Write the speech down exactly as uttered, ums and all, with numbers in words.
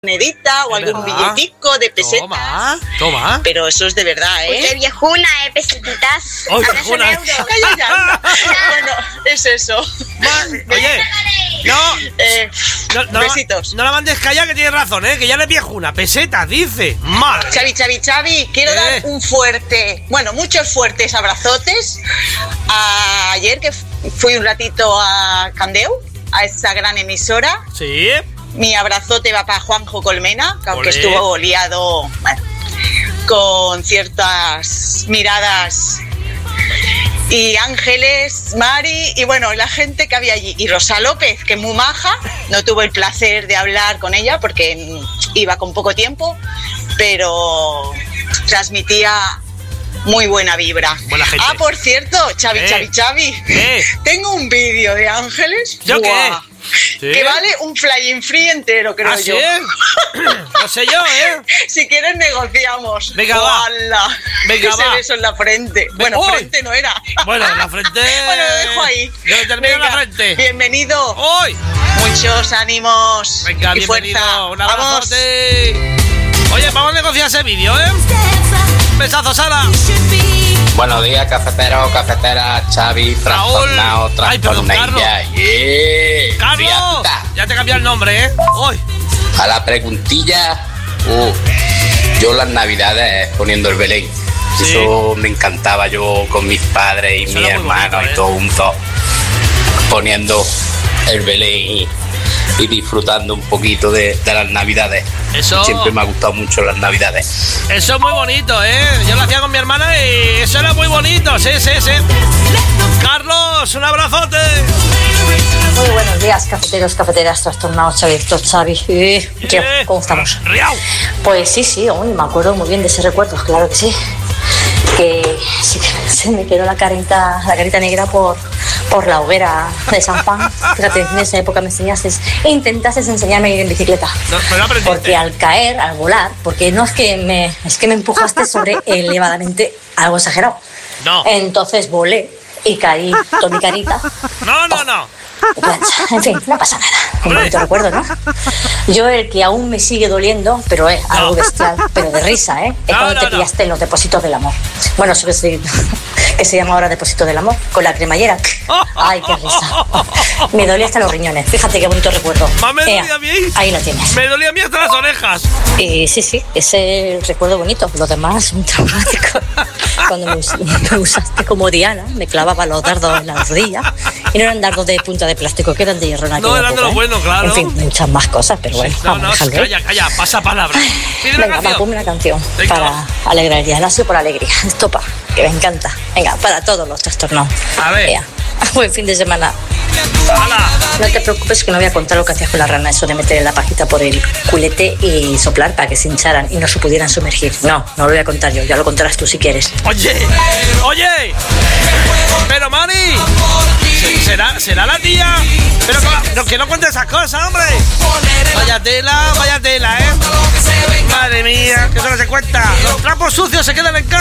monedita o algún billetico de pesetas. Toma, toma. Pero eso es de verdad, ¿eh? Usted viejuna, ¿eh? Pesetitas. ¡Oh, Ahora viejuna! son euros. Calla ya. Bueno, es eso. Ma- Oye, no, Eh, no, no, besitos. no la mandes callar, que tienes razón, ¿eh? Que ya no es viejuna, peseta, dice. Madre. Xavi, Xavi, Xavi, quiero Eh. dar un fuerte, bueno, muchos fuertes abrazotes. A- ayer que f- fui un ratito a Candeu, a esa gran emisora. Sí. Mi abrazote va para Juanjo Colmena, que aunque Olé. estuvo liado, bueno, con ciertas miradas. Y Ángeles, Mari y bueno, la gente que había allí. Y Rosa López, que es muy maja, no tuve el placer de hablar con ella porque mm, iba con poco tiempo, pero transmitía muy buena vibra. Buena gente. Ah, por cierto, Xavi, Eh. Xavi, Xavi, Eh. tengo un vídeo de Ángeles. ¿Yo qué? ¡Buah! ¿Sí? Que vale un flying free entero, creo ¿Ah, sí? yo. No sé yo, ¿eh? Si quieres negociamos. Venga, va. ¡Hala! Venga, Ese va. beso en la frente. Ve- Bueno, ¡Uy! frente no era. Bueno, en la frente. Bueno, lo dejo ahí. Yo termino en la Venga, frente. Bienvenido. ¡Uy! Muchos ánimos. Venga, y bienvenido. fuerza. Un Vamos. abrazote. Oye, vamos a negociar ese vídeo, ¿eh? Un besazo, Sara. Buenos días, cafetero, cafetera, Xavi, trastornado, Ay, perdón, trastornella. Yeah. ¡Carlos! Riata. Ya te cambié el nombre, ¿eh? ¡Uy! A la preguntilla, uh, yo las navidades poniendo el Belén. Sí. Eso me encantaba, yo con mis padres y Eso mis era muy hermanos bonito, ¿eh? y todos juntos poniendo el Belén y, y disfrutando un poquito de, de las navidades. Eso- Siempre me ha gustado mucho las navidades. Eso es muy bonito, ¿eh? Yo lo hacía con mi hermana y eso era muy bonito, sí, sí, sí. Carlos, un abrazote. Muy buenos días, cafeteros, cafeteras, trastornados, Xavi, Xavi. Eh, ¿qué? Eh, ¿Cómo estamos? Riau. Pues sí, sí, aún me acuerdo muy bien de ese recuerdo, claro que sí. Que sí que se me quedó la carita, la carita negra por, por la hoguera de San Juan. Fíjate, en esa época me enseñaste, intentaste enseñarme a ir en bicicleta. No, pero no aprendiste. Porque al caer, al volar, porque no es que me, es que me empujaste sobre elevadamente algo exagerado. No. Entonces volé y caí con mi carita. No, no, no. Plancha. En fin, no pasa nada. Un Hombre. bonito recuerdo, ¿no? Yo el que aún me sigue doliendo, pero es algo bestial, pero de risa, ¿eh? Es No, cuando no, te no. pillaste en los depósitos del amor. Bueno, eso que se, que se llama ahora depósito del amor, con la cremallera. ¡Ay, qué risa! Me dolía hasta los riñones. Fíjate qué bonito recuerdo. Más me Ea, dolía a mí. ahí lo tienes. Me dolía a mí hasta las orejas. Y sí, sí, ese es el recuerdo bonito. Los demás son traumáticos. Cuando me, us- me usaste como Diana, me clavaba los dardos en las rodillas. Y no eran dardos de punta de plástico, que eran de hierro en aquella No, eran de época, lo ¿eh? bueno, claro. En fin, muchas más cosas, pero bueno, No, vamos no, a dejarlo, ¿eh? calla, calla, pasa palabra. Pide una Venga, va, canción. ponme una canción Venga, para va. alegrar el día. Nació por alegría. Estopa, que me encanta. Venga, para todos los trastornados. A ver. Ea, buen fin de semana. ¡Hala! No te preocupes que no voy a contar lo que hacías con la rana, eso de meter la pajita por el culete y soplar para que se hincharan y no se pudieran sumergir. No, no lo voy a contar yo, ya lo contarás tú si quieres. Oye, oye. Pero Mari, ¿será, será la tía? Pero que, no, que no cuente esas cosas, hombre. Vaya tela, vaya tela, ¿eh? Madre mía, que eso no se cuenta. Los trapos sucios se quedan en casa.